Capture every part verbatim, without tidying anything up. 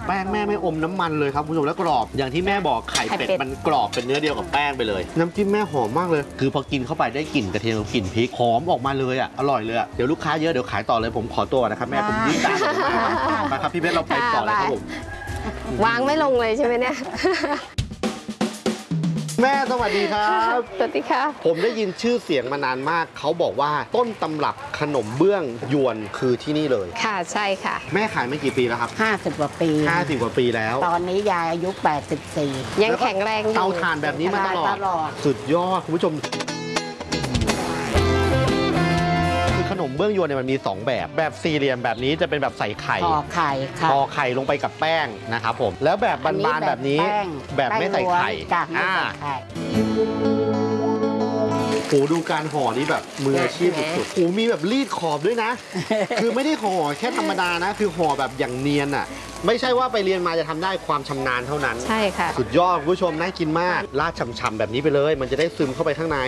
แป้งแม่ไม่อมน้ำมันเลยครับคุณผู้ชมแล้วกรอบอย่างที่แม่บอกไข่เป็ดมันกรอบเป็นเนื้อเดียวกับแป้งไปเลยน้ำจิ้มแม่หอมมากเลยคือพอกินเข้าไปได้กลิ่นกระเทียมกลิ่นพริกหอมออกมาเลยอ่ะอร่อยเลยอ่ะเดี๋ยวลูกค้าเยอะเดี๋ยวขายต่อเลยผมขอตัวนะครับแม่ผมยืดตามมาครับพี่เพชรเราไปต่อเลยครับผมวางไม่ลงเลยใช่ไหมเนี่ยแม่สวัสดีครับสวัสดีค่ะผมได้ยินชื่อเสียงมานานมากเขาบอกว่าต้นตำรับขนมเบื้องยวนคือที่นี่เลยค่ะใช่ค่ะแม่ขายมากี่ปีแล้วครับห้าสิบกว่าปีห้าสิบกว่าปีแล้วตอนนี้ยายอายุแปดสิบสี่ยังแข็งแรงอยู่เตาถ่านแบบนี้มาตลอดสุดยอดคุณผู้ชมขนมเบื้องยวนเนี่ยมันมีสองแบบแบบสี่เหลี่ยมแบบนี้จะเป็นแบบใส่ไข่ห่อไข่ค่ะห่อไข่ลงไปกับแป้งนะครับผมแล้วแบบบานๆแบบนี้แบบไม่ใส่ไข่อ่าโหดูการห่อนี้แบบมืออาชีพสุดๆโหมีแบบรีดขอบด้วยนะ คือไม่ได้ห่อแค่ธรรมดานะคือห่อแบบอย่างเนียนอ่ะไม่ใช่ว่าไปเรียนมาจะทำได้ความชำนาญเท่านั้นใช่ค่ะสุดยอดคุณผู้ชมน่ากินมากราดฉ่ำๆแบบนี้ไปเลยมันจะได้ซึมเข้าไปข้างใน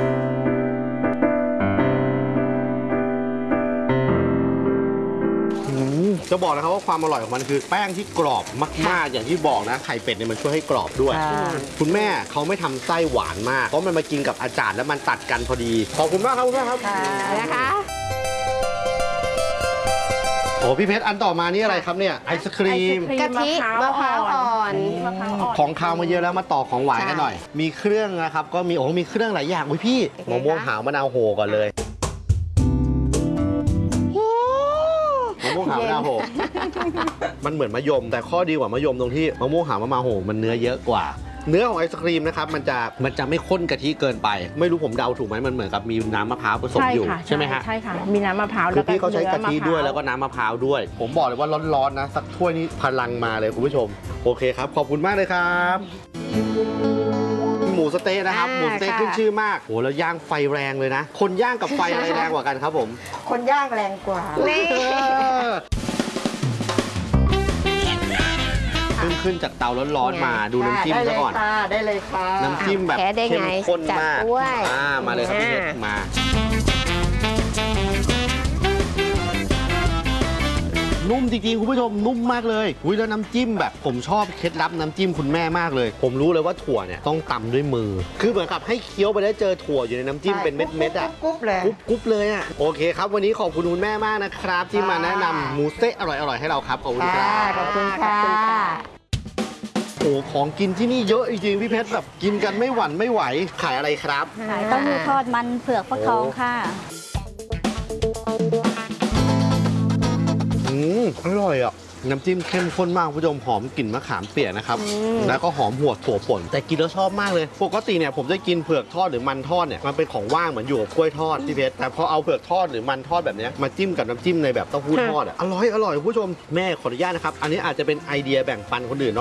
จะบอกนะครับว่าความอร่อยของมันคือแป้งที่กรอบมากๆอย่างที่บอกนะไข่เป็ดเนี่ยมันช่วยให้กรอบด้วยคุณแม่เขาไม่ทำไส้หวานมากเพราะมันมากินกับอาจารย์แล้วมันตัดกันพอดีขอบคุณมากครับคุณแม่ครับนะคะโอ้พี่เพชรอันต่อมานี่อะไรครับเนี่ยไอศครีมกะทิมะพร้าวอ่อนของคาวมาเยอะแล้วมาต่อของหวานกันหน่อยมีเครื่องนะครับก็มีโอ้มีเครื่องหลายอย่างอุ้ยพี่มะม่วงหาวมะนาวโหก่อนเลยมะม่วงหาวมะนาวโหมันเหมือนมะยมแต่ข้อดีกว่ามะยมตรงที่มะม่วงหาวมะนาวโหมันเนื้อเยอะกว่าเนื้อของไอศครีมนะครับมันจะมันจะไม่ข้นกะทิเกินไปไม่รู้ผมเดาถูกไหมมันเหมือนกับมีน้ำมะพร้าวผสมอยู่ใช่ไหมฮะใช่ค่ะมีน้ำมะพร้าวคือพี่เขาใช้กะทิด้วยแล้วก็น้ำมะพร้าวด้วยผมบอกเลยว่าร้อนๆนะสักถ้วยนี้พลังมาเลยคุณผู้ชมโอเคครับขอบคุณมากเลยครับหมูสเต๊ะนะครับหมูสเต๊ะขึ้นชื่อมากโหแล้วย่างไฟแรงเลยนะคนย่างกับไฟอะไรแรงกว่ากันครับผมคนย่างแรงกว่าขึ้นขึ้นจากเตาร้อนๆมาดูน้ำจิ้มซะก่อนได้เลยค่ะน้ำจิ้มแบบเข้มข้นมากอ่ามาเลยครับพี่เพชรมานุ่มจริงๆคุณผู้ชมนุ่มมากเลยอุ้ยแล้วน้ำจิ้มแบบผมชอบเคล็ดลับน้ำจิ้มคุณแม่มากเลยผมรู้เลยว่าถั่วเนี่ยต้องตำด้วยมือคือเหมือนกับให้เคี้ยวไปแล้วเจอถั่วอยู่ในน้ำจิ้มเป็นเม็ดๆอ่ะกรุบเลยกรุบเลยอ่ะโอเคครับวันนี้ขอบคุณคุณแม่มากนะครับที่มาแนะนำหมูสเต๊ะอร่อยๆให้เราครับขอบคุณครับขอบคุณค่ะโอ้ของกินที่นี่เยอะจริงๆพี่เพชรแบบกินกันไม่หวั่นไม่ไหวขายอะไรครับขายเต้าหู้ทอดมันเผือกฟักทองค่ะอืมอร่อยอ่ะน้ำจิ้มเข้มข้นมากคุณผู้ชมหอมกลิ่นมะขามเปียกนะครับแล้วก็หอมหัวถั่วป่นแต่กินแล้วชอบมากเลยปกติเนี่ยผมจะกินเผือกทอดหรือมันทอดเนี่ยมันเป็นของว่างเหมือนอยู่กับกล้วยทอดพี่เพชรแต่พอเอาเผือกทอดหรือมันทอดแบบนี้มาจิ้มกับน้ำจิ้มในแบบเต้าหู้ทอดอ่ะอร่อยอร่อยคุณผู้ชมแม่ขออนุญาตนะครับอันนี้อาจจะเป็นไอเดียแบ่งปันคนอื่นเนาะ